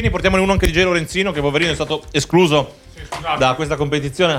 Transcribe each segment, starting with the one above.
Lorenzini, portiamone uno anche di J. Lorenzino, che poverino è stato escluso da questa competizione.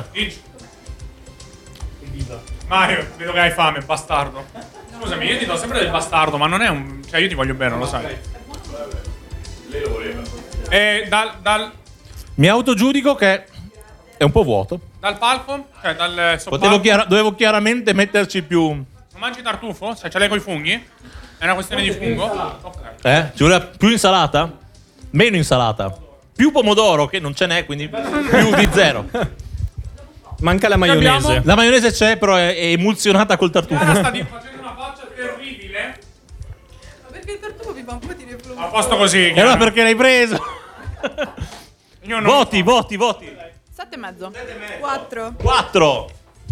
Mario, vedo che hai fame, bastardo. Scusami, io ti do sempre del bastardo, ma non è un... Cioè, io ti voglio bene, lo sai. Lei lo voleva. E Mi autogiudico che è un po' vuoto. dal palco? Cioè, dal soppalco? Dovevo chiaramente metterci più... Non mangi tartufo? Cioè, ce l'hai coi funghi? È una questione di fungo? Ok. Ci voleva più insalata? Meno insalata. Più pomodoro, che non ce n'è, quindi più di zero. Manca la maionese. La maionese c'è, però è emulsionata col tartufo. Sta facendo una faccia terribile. Ma perché il tartufo vi fa un po' di reflusso? A posto così. E allora perché l'hai preso? Io non... Voti. 7,5. 4. 4.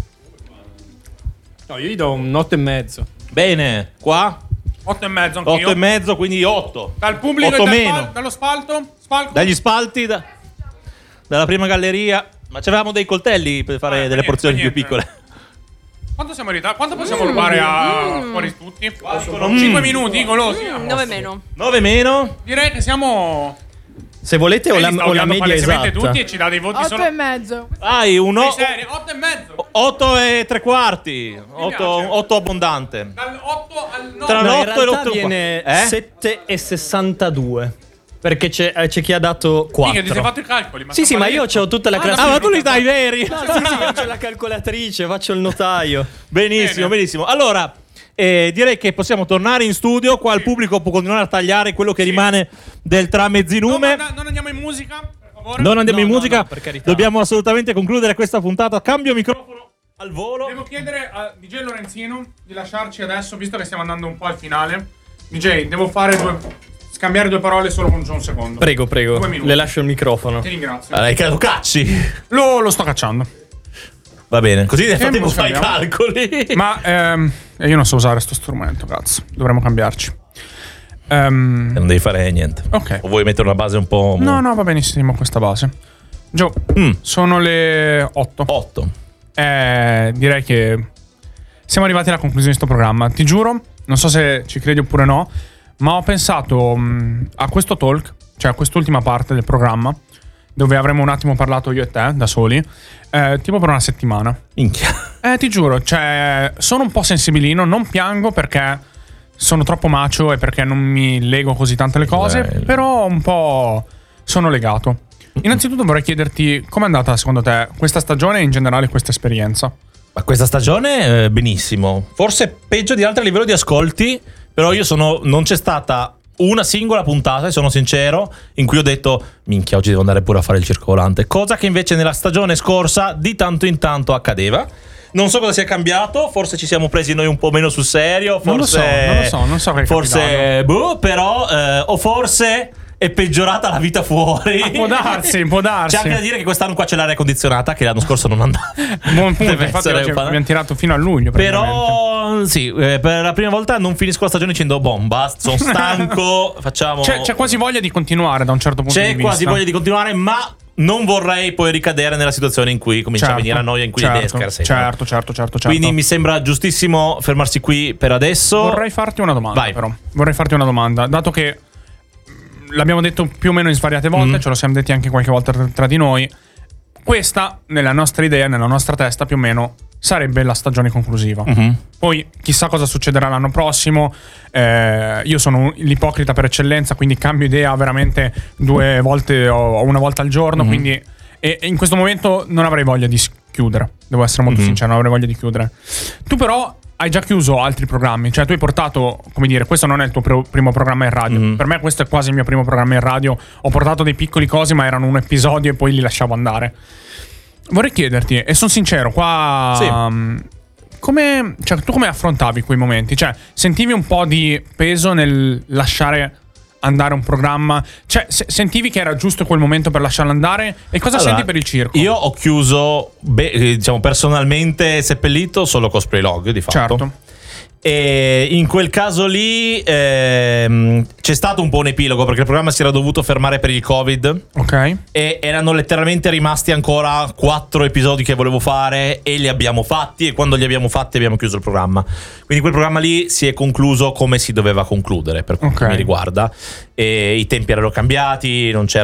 No, io gli do un 8,5. Bene, qua 8,5 anch'io. 8,5, quindi 8. Dal pubblico 8 e meno. dallo spalto? Spalco? Dagli spalti, dalla prima galleria. Ma c'avevamo dei coltelli per fare delle niente, porzioni più niente. piccole. Quanto siamo in ritardo? Quanto possiamo rubare a fuori tutti? 5 minuti, golosi. 9 meno. 9 meno. Direi che siamo... Se volete ho Lei la, li sta ho la odiando media palesemente esatta. tutti e ci dà dei voti solo... 8,5. Hai uno. Sei serio? 8,5. 8 e 3/4. 8 abbondante. Dal 8 al 9. Tra No, in l'8 e realtà l'8 viene 7,62. Perché c'è chi ha dato 4. Mica, ti sei fatto i calcoli. Sì, ma io ho tutta la classifica. Ah, ma tu li dai veri? No, sì, faccio la calcolatrice, faccio il notaio. Benissimo, benissimo. Allora, direi che possiamo tornare in studio. Qua il pubblico può continuare a tagliare quello che rimane del tramezzinume. Non andiamo in musica, per favore. Non andiamo in musica. no, per carità. Dobbiamo assolutamente concludere questa puntata. Cambio microfono al volo. Devo chiedere a DJ Lorenzino di lasciarci adesso, visto che stiamo andando un po' al finale. DJ, devo scambiare 2 parole solo con un secondo. Prego, 2 minuti. le lascio il microfono. Ti ringrazio. Allora, lo cacci. Lo sto cacciando. Va bene. Così nel frattempo musica fai i abbiamo? calcoli. Ma io non so usare sto strumento, cazzo. Dovremmo cambiarci. Non devi fare niente. Ok. O vuoi mettere una base un po'... No, va benissimo questa base. Gio, sono le 8. 8. Direi che siamo arrivati alla conclusione di questo programma. Ti giuro, non so se ci credi oppure no, ma ho pensato a questo talk, cioè a quest'ultima parte del programma, dove avremmo un attimo parlato io e te, da soli, tipo per una settimana. Minchia. Ti giuro, cioè, sono un po' sensibilino, non piango perché sono troppo macio e perché non mi lego così tante le cose, però un po' sono legato. Innanzitutto vorrei chiederti com'è andata secondo te questa stagione e in generale questa esperienza. Ma questa stagione benissimo. Forse peggio di altre a livello di ascolti, però non c'è stata una singola puntata, sono sincero, in cui ho detto minchia, oggi devo andare pure a fare il circolante, cosa che invece nella stagione scorsa di tanto in tanto accadeva. Non so cosa sia cambiato, forse ci siamo presi noi un po' meno sul serio, forse non so che è forse però o forse è peggiorata la vita fuori. Può darsi. C'è anche da dire che quest'anno qua c'è l'aria condizionata, che l'anno scorso non andava. Buon punto, Deve infatti essere oggi un po'. abbiamo tirato fino a luglio. Però sì, per la prima volta non finisco la stagione dicendo basta, sono stanco, facciamo... C'è quasi voglia di continuare da un certo punto di C'è vista. quasi voglia di continuare, ma non vorrei poi ricadere nella situazione in cui comincia a venire a noia, in cui le idee scarseggiano. Certo. Quindi mi sembra giustissimo fermarsi qui per adesso. Vorrei farti una domanda. Vai. Però. Vorrei farti una domanda, dato che l'abbiamo detto più o meno in svariate volte, ce lo siamo detti anche qualche volta tra di noi. Questa, nella nostra idea, nella nostra testa, più o meno sarebbe la stagione conclusiva. Poi chissà cosa succederà l'anno prossimo. Io sono l'ipocrita per eccellenza, quindi cambio idea veramente 2 volte o una volta al giorno. Quindi e in questo momento non avrei voglia di chiudere. Devo essere molto sincero, non avrei voglia di chiudere. Tu però hai già chiuso altri programmi, cioè tu hai portato, come dire, questo non è il tuo primo programma in radio. Per me questo è quasi il mio primo programma in radio. Ho portato dei piccoli cosi, ma erano un episodio e poi li lasciavo andare. Vorrei chiederti, e sono sincero, qua tu come affrontavi quei momenti? Cioè, sentivi un po' di peso nel lasciare andare un programma? Cioè, sentivi che era giusto quel momento per lasciarlo andare? E cosa senti per il circo? Io ho chiuso, diciamo personalmente seppellito solo Cosplay Log, di fatto. Certo. E in quel caso lì c'è stato un po' un epilogo, perché il programma si era dovuto fermare per il Covid. Ok. E erano letteralmente rimasti ancora 4 episodi che volevo fare e li abbiamo fatti, e quando li abbiamo fatti abbiamo chiuso il programma. Quindi quel programma lì si è concluso come si doveva concludere, per quanto mi riguarda. E i tempi erano cambiati, non c'era